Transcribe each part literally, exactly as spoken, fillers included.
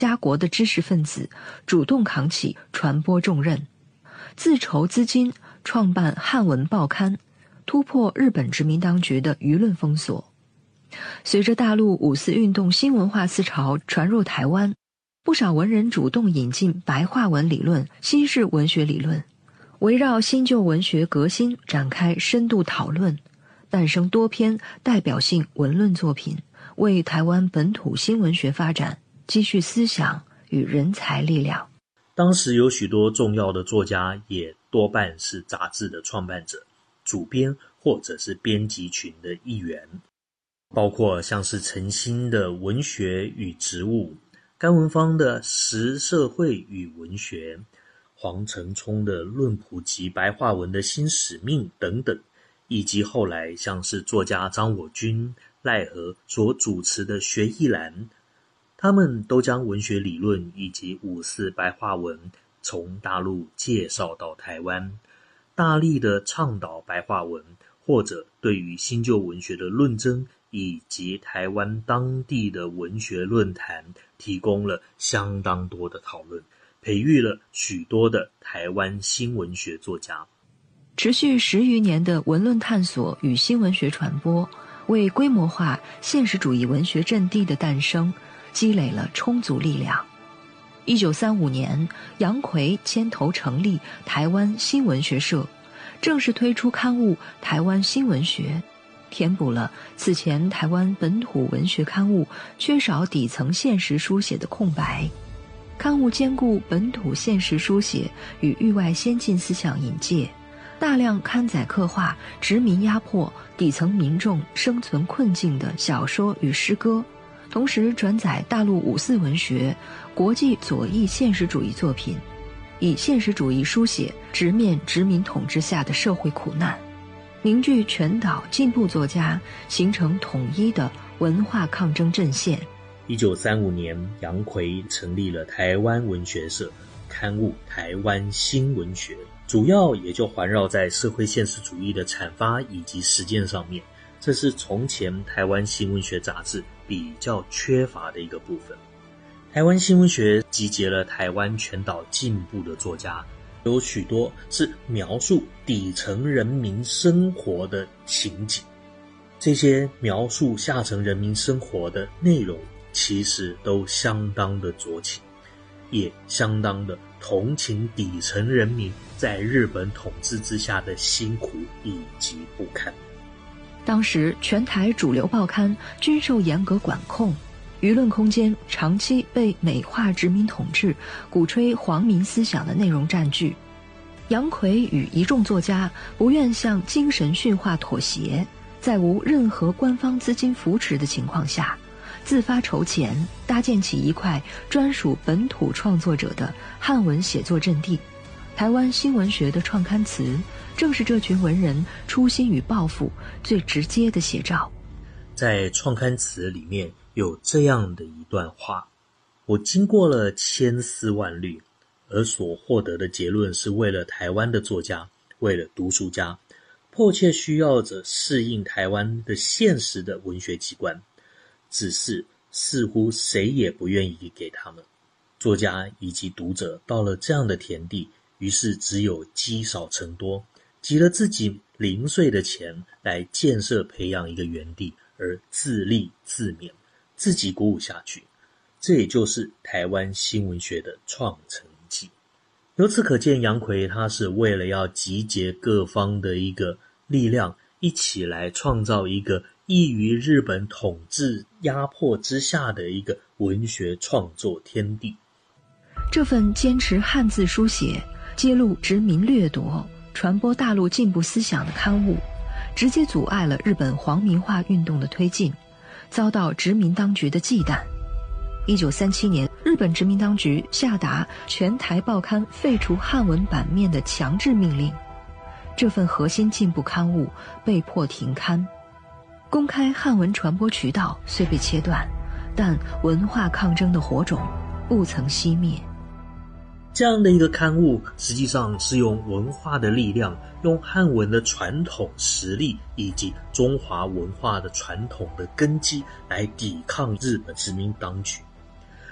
家国的知识分子主动扛起传播重任，自筹资金创办汉文报刊，突破日本殖民当局的舆论封锁。随着大陆五四运动新文化思潮传入台湾，不少文人主动引进白话文理论、新式文学理论，围绕新旧文学革新展开深度讨论，诞生多篇代表性文论作品，为台湾本土新文学发展积蓄思想与人才力量。 当时有许多重要的作家，也多半是杂志的创办者、主编或者是编辑群的一员，包括像是陈新的《文学与植物》，甘文芳的《实社会与文学》，黄承聪的《论普及白话文的新使命》等等，以及后来像是作家张我军、赖和所主持的学艺栏，他们都将文学理论以及五四白话文从大陆介绍到台湾，大力的倡导白话文，或者对于新旧文学的论争以及台湾当地的文学论坛提供了相当多的讨论，培育了许多的台湾新文学作家。 持续十余年的文论探索与新文学传播，为规模化现实主义文学阵地的诞生积累了充足力量。一九三五年，杨逵牵头成立台湾新文学社，正式推出刊物《台湾新文学》，填补了此前台湾本土文学刊物缺少底层现实书写的空白。刊物兼顾本土现实书写与域外先进思想引介，大量刊载刻画殖民压迫底层民众生存困境的小说与诗歌，同时转载大陆五四文学、国际左翼现实主义作品，以现实主义书写直面殖民统治下的社会苦难，凝聚全岛进步作家，形成统一的文化抗争阵线。 一九三五年，杨逵成立了台湾文学社，刊物《台湾新文学》，主要也就环绕在社会现实主义的阐发以及实践上面，这是从前台湾新文学杂志比较缺乏的一个部分。台湾新文学集结了台湾全岛进步的作家，有许多是描述底层人民生活的情景，这些描述下层人民生活的内容其实都相当的酌情，也相当的同情底层人民在日本统治之下的辛苦以及不堪。 当时全台主流报刊均受严格管控，舆论空间长期被美化殖民统治、鼓吹皇民思想的内容占据。杨逵与一众作家不愿向精神驯化妥协，在无任何官方资金扶持的情况下，自发筹钱，搭建起一块专属本土创作者的汉文写作阵地。台湾新文学的创刊词，正是这群文人初心与抱负最直接的写照。 在创刊词里面有这样的一段话：我经过了千丝万虑，而所获得的结论是为了台湾的作家，为了读书家，迫切需要着适应台湾的现实的文学机关，只是似乎谁也不愿意给他们。作家以及读者到了这样的田地，于是只有积少成多，集了自己零碎的钱来建设培养一个园地，而自立自勉，自己鼓舞下去。这也就是台湾新文学的创成记。由此可见，杨逵他是为了要集结各方的一个力量，一起来创造一个异于日本统治压迫之下的一个文学创作天地。 这份坚持汉字书写、揭露殖民掠夺、传播大陆进步思想的刊物，直接阻碍了日本皇民化运动的推进，遭到殖民当局的忌惮。一九三七年，日本殖民当局下达全台报刊废除汉文版面的强制命令，这份核心进步刊物被迫停刊。公开汉文传播渠道虽被切断，但文化抗争的火种不曾熄灭。 这样的一个刊物实际上是用文化的力量，用汉文的传统实力以及中华文化的传统的根基来抵抗日本殖民当局。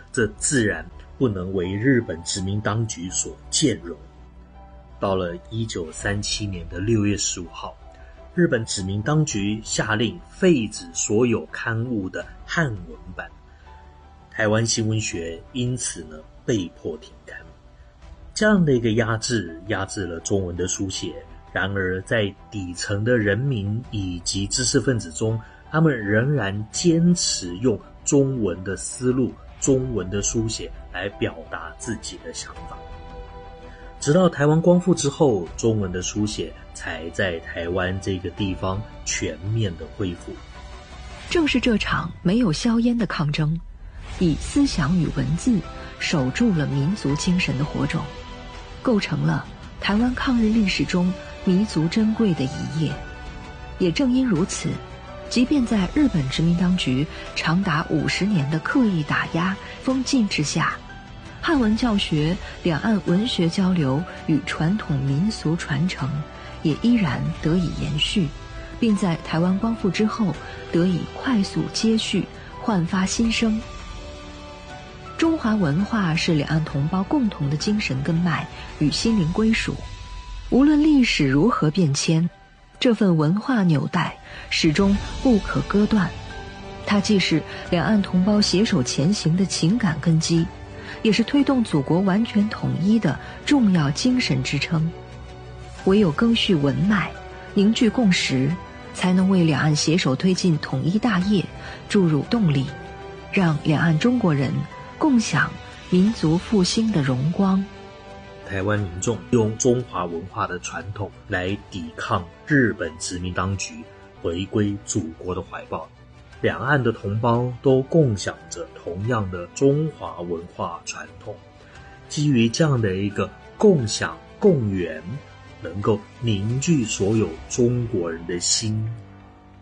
这自然不能为日本殖民当局所兼容。到了一九三七年的六月十五号，日本殖民当局下令废止所有刊物的汉文版，台湾新文学因此呢被迫停刊。这样的一个压制，压制了中文的书写。然而在底层的人民以及知识分子中，他们仍然坚持用中文的思路、中文的书写来表达自己的想法。直到台湾光复之后，中文的书写才在台湾这个地方全面的恢复。 正是这场没有硝烟的抗争，以思想与文字守住了民族精神的火种，构成了台湾抗日历史中弥足珍贵的一页。也正因如此，即便在日本殖民当局长达五十年的刻意打压、封禁之下，汉文教学、两岸文学交流与传统民俗传承也依然得以延续，并在台湾光复之后得以快速接续，焕发新生。中华文化是两岸同胞共同的精神根脉与心灵归属，无论历史如何变迁，这份文化纽带始终不可割断。它既是两岸同胞携手前行的情感根基，也是推动祖国完全统一的重要精神支撑。唯有赓续文脉，凝聚共识，才能为两岸携手推进统一大业注入动力，让两岸中国人共享民族复兴的荣光。 台湾民众用中华文化的传统来抵抗日本殖民当局，回归祖国的怀抱。两岸的同胞都共享着同样的中华文化传统，基于这样的一个共享共源，能够凝聚所有中国人的心